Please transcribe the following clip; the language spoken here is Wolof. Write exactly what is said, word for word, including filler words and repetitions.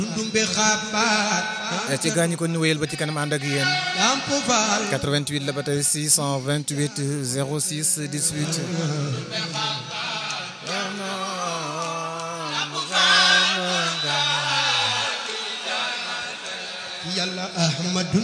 ci gaañu ko ñu wéyal ba ci kanam ànd ak yéen quatre-vingt-huit la ba tey six cent vingt-huit zéro six dix-huit yàlla ahmadu